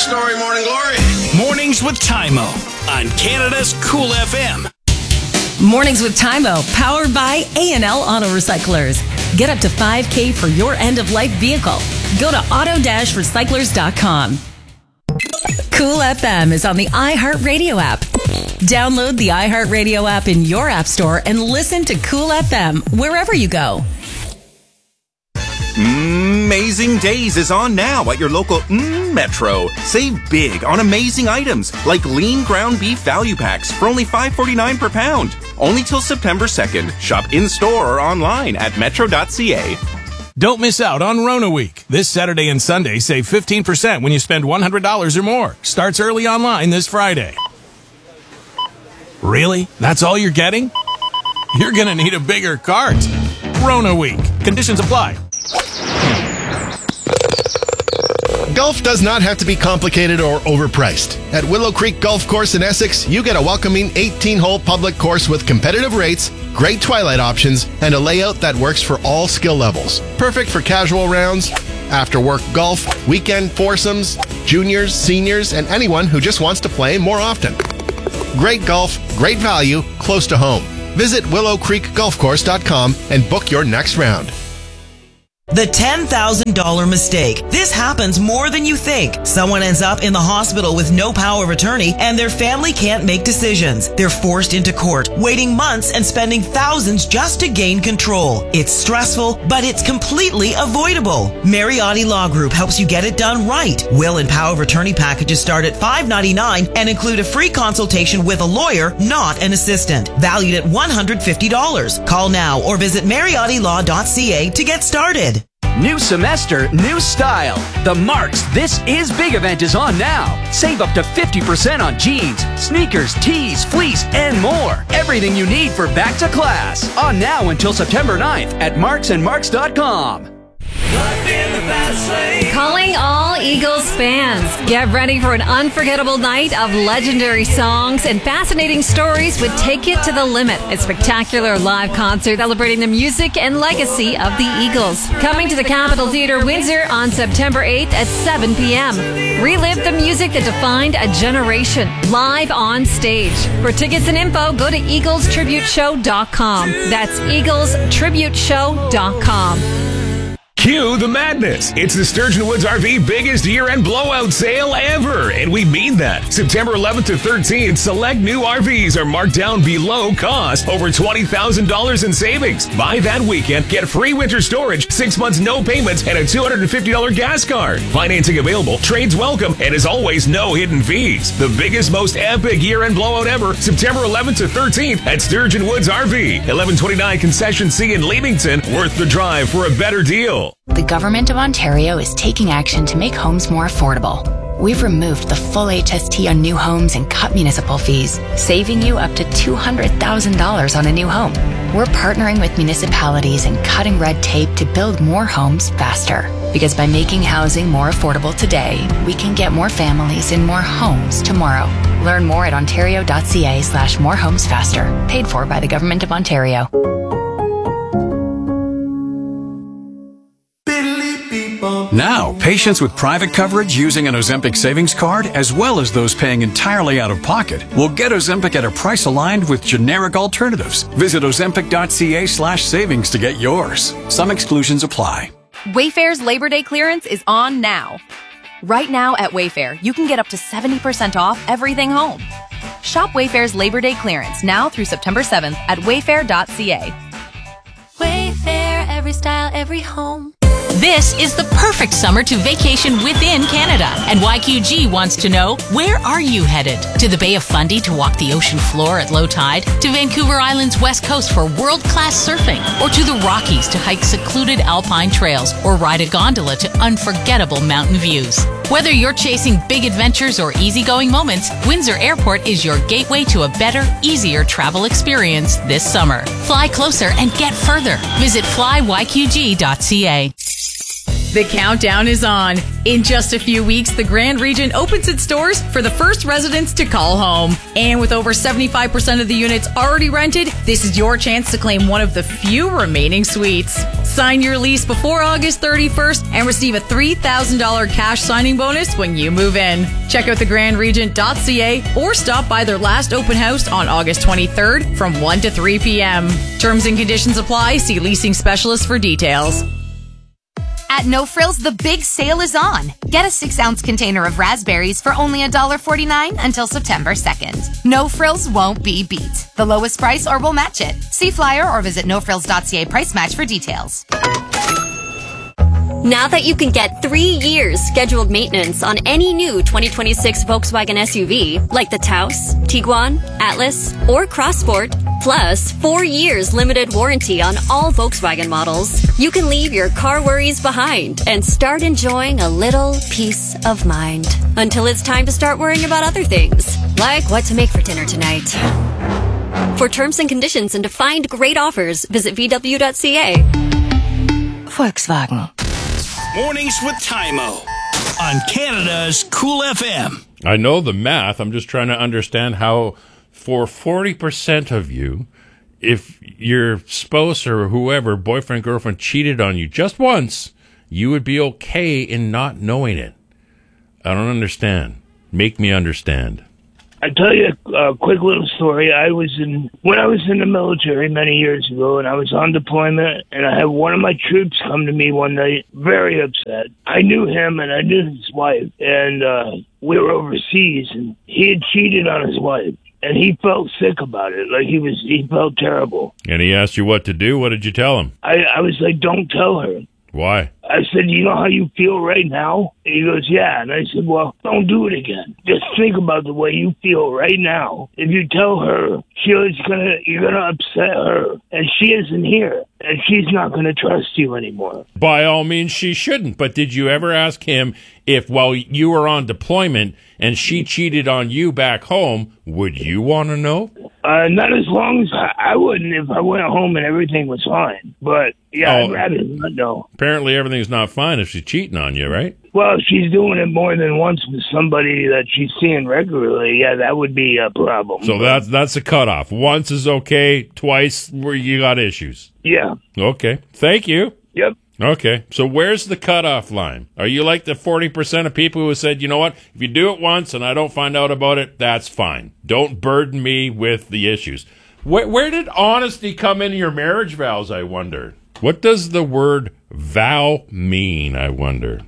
Story Morning Glory. Mornings with Tymo on Canada's Cool FM. Mornings with Tymo, powered by A&L Auto Recyclers. Get up to $5,000 for your end-of-life vehicle. Go to auto-recyclers.com. Cool FM is on the iHeartRadio app. Download the iHeartRadio app in your app store and listen to Cool FM wherever you go. Amazing Days is on now at your local Metro. Save big on amazing items like lean ground beef value packs for only $5.49 per pound. Only till September 2nd. Shop in-store or online at metro.ca. Don't miss out on Rona Week. This Saturday and Sunday, save 15% when you spend $100 or more. Starts early online this Friday. Really? That's all you're getting? You're going to need a bigger cart. Rona Week. Conditions apply. Golf does not have to be complicated or overpriced. At Willow Creek Golf Course in Essex, you get a welcoming 18-hole public course with competitive rates, great twilight options, and a layout that works for all skill levels. Perfect for casual rounds, after-work golf, weekend foursomes, juniors, seniors, and anyone who just wants to play more often. Great golf, great value, close to home. Visit willowcreekgolfcourse.com and book your next round. The $10,000 mistake. This happens more than you think. Someone ends up in the hospital with no power of attorney and their family can't make decisions. They're forced into court, waiting months and spending thousands just to gain control. It's stressful, but it's completely avoidable. Mariotti Law Group helps you get it done right. Will and power of attorney packages start at $5.99 and include a free consultation with a lawyer, not an assistant. Valued at $150. Call now or visit mariottilaw.ca to get started. New semester, new style. The Marks This Is Big event is on now. Save up to 50% on jeans, sneakers, tees, fleece, and more. Everything you need for back to class. On now until September 9th at marksandmarks.com. Calling all Eagles fans. Get ready for an unforgettable night of legendary songs and fascinating stories with Take It to the Limit, a spectacular live concert celebrating the music and legacy of the Eagles. Coming to the Capitol Theatre, Windsor on September 8th at 7 p.m. Relive the music that defined a generation, live on stage. For tickets and info, go to EaglesTributeShow.com. That's EaglesTributeShow.com. Cue the madness. It's the Sturgeon Woods RV biggest year-end blowout sale ever, and we mean that. September 11th to 13th, select new RVs are marked down below cost, over $20,000 in savings. Buy that weekend, get free winter storage, 6 months no payments, and a $250 gas card. Financing available, trades welcome, and as always, no hidden fees. The biggest, most epic year-end blowout ever, September 11th to 13th at Sturgeon Woods RV, 1129 Concession C in Leamington. Worth the drive for a better deal. The Government of Ontario is taking action to make homes more affordable. We've removed the full HST on new homes and cut municipal fees, saving you up to $200,000 on a new home. We're partnering with municipalities and cutting red tape to build more homes faster. Because by making housing more affordable today, we can get more families in more homes tomorrow. Learn more at ontario.ca/morehomesfaster. Paid for by the Government of Ontario. Now, patients with private coverage using an Ozempic savings card, as well as those paying entirely out of pocket, will get Ozempic at a price aligned with generic alternatives. Visit ozempic.ca/savings to get yours. Some exclusions apply. Wayfair's Labor Day clearance is on now. Right now at Wayfair, you can get up to 70% off everything home. Shop Wayfair's Labor Day clearance now through September 7th at wayfair.ca. Wayfair, every style, every home. This is the perfect summer to vacation within Canada. And YQG wants to know, where are you headed? To the Bay of Fundy to walk the ocean floor at low tide? To Vancouver Island's west coast for world-class surfing? Or to the Rockies to hike secluded alpine trails? Or ride a gondola to unforgettable mountain views? Whether you're chasing big adventures or easygoing moments, Windsor Airport is your gateway to a better, easier travel experience this summer. Fly closer and get further. Visit flyyqg.ca. The countdown is on. In just a few weeks, the Grand Regent opens its doors for the first residents to call home. And with over 75% of the units already rented, this is your chance to claim one of the few remaining suites. Sign your lease before August 31st and receive a $3,000 cash signing bonus when you move in. Check out thegrandregent.ca or stop by their last open house on August 23rd from 1 to 3 p.m. Terms and conditions apply. See leasing specialist for details. At No Frills, the big sale is on. Get a 6-ounce container of raspberries for only $1.49 until September 2nd. No Frills won't be beat. The lowest price or we'll match it. See flyer or visit nofrills.ca price match for details. Now that you can get 3 years scheduled maintenance on any new 2026 Volkswagen SUV, like the Taos, Tiguan, Atlas, or Crossport, plus 4 years limited warranty on all Volkswagen models, you can leave your car worries behind and start enjoying a little peace of mind. Until it's time to start worrying about other things, like what to make for dinner tonight. For terms and conditions and to find great offers, visit VW.ca. Volkswagen. Mornings with Tymo on Canada's Cool FM. I know the math. I'm just trying to understand how for 40% of you, if your spouse or whoever, boyfriend, girlfriend, cheated on you just once, you would be okay in not knowing it. I don't understand. Make me understand. I tell you a quick little story. When I was in the military many years ago, and I was on deployment, and I had one of my troops come to me one night, very upset. I knew him, and I knew his wife, and we were overseas, and he had cheated on his wife, and he felt sick about it. Like he felt terrible. And he asked you what to do. What did you tell him? I was like, don't tell her. Why? I said, you know how you feel right now? And he goes, yeah. And I said, well, don't do it again. Just think about the way you feel right now. If you tell her, you're going to upset her. And she isn't here. And she's not going to trust you anymore. By all means, she shouldn't. But did you ever ask him if, while you were on deployment and she cheated on you back home, would you want to know? Not as long as I wouldn't if I went home and everything was fine. But, yeah, I'd rather not know. Apparently everything's not fine if she's cheating on you, right? Well, if she's doing it more than once with somebody that she's seeing regularly, yeah, that would be a problem. So that's a cutoff. Once is okay, twice where you got issues. Yeah. Okay. Thank you. Yep. Okay. So where's the cutoff line? Are you like the 40% of people who said, you know what, if you do it once and I don't find out about it, that's fine. Don't burden me with the issues. Where did honesty come into your marriage vows, I wonder? What does the word vow mean, I wonder?